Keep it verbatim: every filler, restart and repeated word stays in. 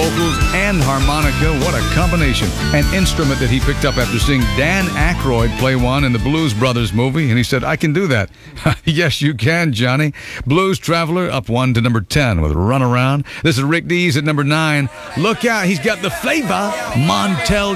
vocals and harmonica. What a combination. An instrument that he picked up after seeing Dan Aykroyd play one in the Blues Brothers movie, and he said, I can do that. Yes, you can, Johnny. Blues Traveler up one to number ten with Run Around. This is Rick Dees at number nine. Look out, he's got the flavor. Montel